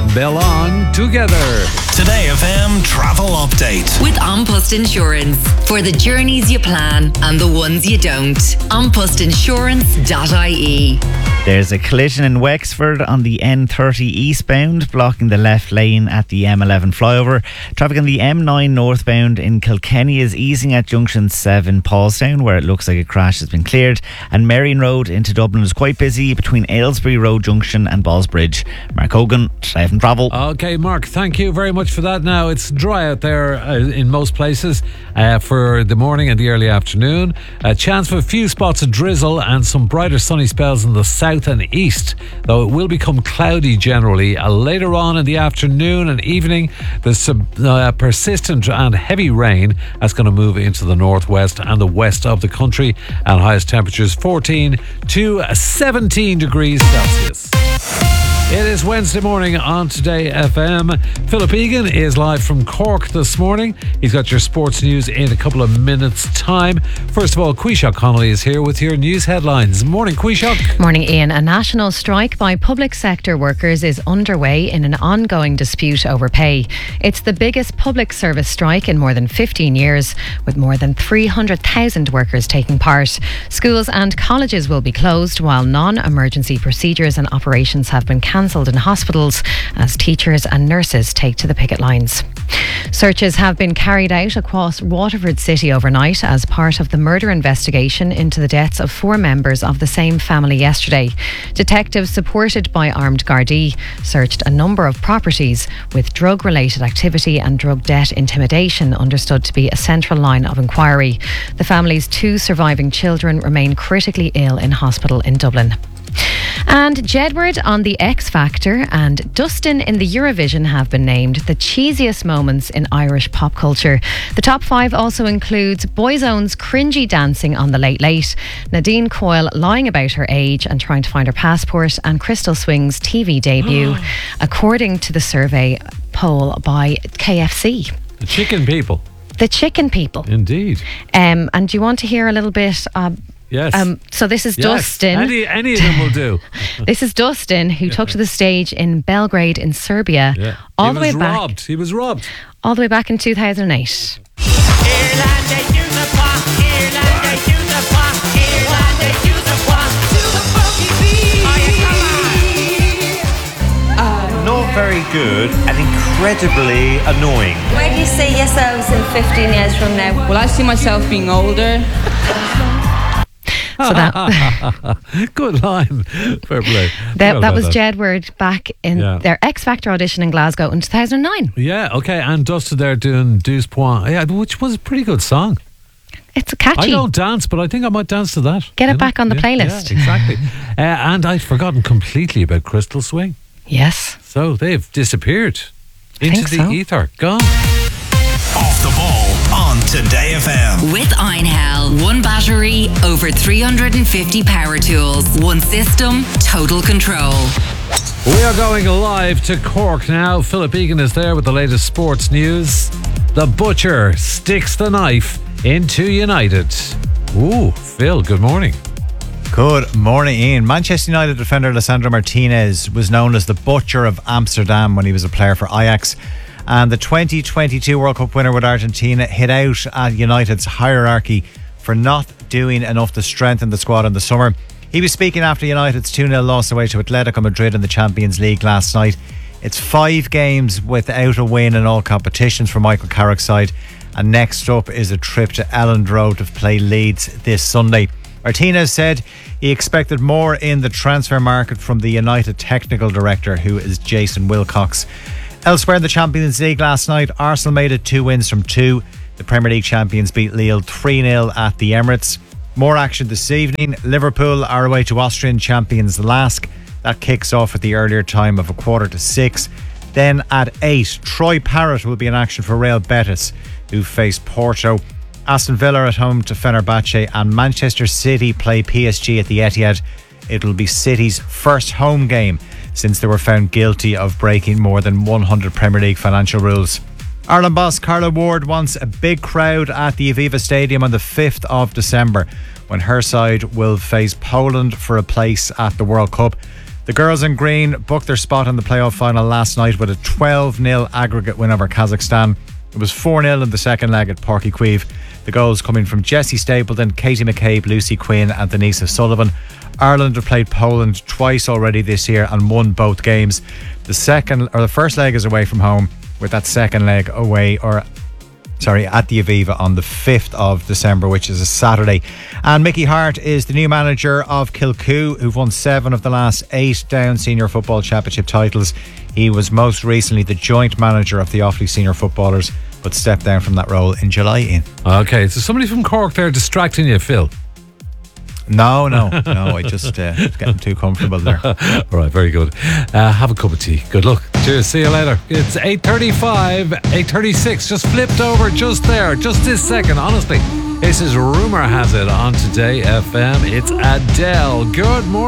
Bell On together. Today FM travel update with An Post Insurance. For the journeys you plan and the ones you don't. AnPostInsurance.ie. There's a collision in Wexford on the N30 eastbound, blocking the left lane at the M11 flyover. Traffic on the M9 northbound in Kilkenny is easing at junction 7 Paulstown, where it looks like a crash has been cleared. And Merrion Road into Dublin is quite busy between Aylesbury Road Junction and Ballsbridge. Mark Hogan, Today FM Travel. Okay, Mark, thank you very much for that. Now, it's dry out there in most places for the morning and the early afternoon. A chance for a few spots of drizzle and some brighter sunny spells in the south and east, though it will become cloudy generally. Later on in the afternoon and evening, there's some persistent and heavy rain that's going to move into the northwest and the west of the country, and highest temperatures 14 to 17 degrees Celsius. It is Wednesday morning on Today FM. Philip Egan is live from Cork this morning. He's got your sports news in a couple of minutes' time. First of all, Quishok Connolly is here with your news headlines. Morning, Quishok. Morning, Ian. A national strike by public sector workers is underway in an ongoing dispute over pay. It's the biggest public service strike in more than 15 years, with more than 300,000 workers taking part. Schools and colleges will be closed, while non-emergency procedures and operations have been cancelled in hospitals as teachers and nurses take to the picket lines. Searches have been carried out across Waterford City overnight as part of the murder investigation into the deaths of 4 members of the same family yesterday. Detectives supported by armed Gardaí searched a number of properties with drug-related activity and drug debt intimidation understood to be a central line of inquiry. The family's 2 surviving children remain critically ill in hospital in Dublin. And Jedward on the X Factor and Dustin in the Eurovision have been named the cheesiest moments in Irish pop culture. The top 5 also includes Boyzone's cringy dancing on the Late Late, Nadine Coyle lying about her age and trying to find her passport, and Crystal Swing's TV debut, according to the survey poll by KFC. The chicken people. The chicken people. Indeed. And do you want to hear a little bit... Yes. So this is Dustin. Any of them will do. This is Dustin, who took to the stage in Belgrade in Serbia. Yeah. All the way back. He was robbed. All the way back in 2008. Not very good and incredibly annoying. Where do you see yourselves in 15 years from now? Well, I see myself being older. So that good line. Fair play. That was Jedward back in their X Factor audition in Glasgow in 2009. Yeah, okay, and Dustin there doing Douze Points, which was a pretty good song. It's catchy. I don't dance, but I think I might dance to that. Get it back on the playlist. Yeah, exactly. And I'd forgotten completely about Crystal Swing. Yes. So they've disappeared into the ether. Gone. Off the ball on Today FM. With Einhell. 1 battery, over 350 power tools. 1 system, total control. We are going live to Cork now. Philip Egan is there with the latest sports news. The butcher sticks the knife into United. Ooh, Phil, good morning. Good morning, Ian. Manchester United defender Lisandro Martinez was known as the Butcher of Amsterdam when he was a player for Ajax. And the 2022 World Cup winner with Argentina hit out at United's hierarchy for not doing enough to strengthen the squad in the summer. He was speaking after United's 2-0 loss away to Atletico Madrid in the Champions League last night. It's 5 games without a win in all competitions for Michael Carrick's side. And next up is a trip to Elland Road to play Leeds this Sunday. Martinez said he expected more in the transfer market from the United technical director, who is Jason Wilcox. Elsewhere in the Champions League last night, Arsenal made it 2 wins from 2. The Premier League champions beat Lille 3-0 at the Emirates. More action this evening. Liverpool are away to Austrian champions Lask. That kicks off at the earlier time of 5:45. Then at 8, Troy Parrott will be in action for Real Betis, who face Porto. Aston Villa at home to Fenerbahce, and Manchester City play PSG at the Etihad. It will be City's first home game since they were found guilty of breaking more than 100 Premier League financial rules. Ireland boss Carla Ward wants a big crowd at the Aviva Stadium on the 5th of December when her side will face Poland for a place at the World Cup. The girls in green booked their spot in the playoff final last night with a 12-0 aggregate win over Kazakhstan. It was 4-0 in the second leg at Páirc Uí Chaoimh. The goals coming from Jessie Stapleton, Katie McCabe, Lucy Quinn and Denise Sullivan. Ireland have played Poland twice already this year and won both games. The first leg is away from home, with that second leg at the Aviva on the 5th of December, which is a Saturday. And Mickey Hart is the new manager of Kilcoo, who've won 7 of the last 8 Down Senior Football Championship titles. He was most recently the joint manager of the Offaly Senior Footballers, but stepped down from that role in July, Ian. Okay, so somebody from Cork there distracting you, Phil. No, I just getting too comfortable there. All right, very good. Have a cup of tea. Good luck. Cheers. See you later. It's 8:35, 8:36. Just flipped over just there, just this second. Honestly, this is Rumour Has It on Today FM. It's Adele. Good morning.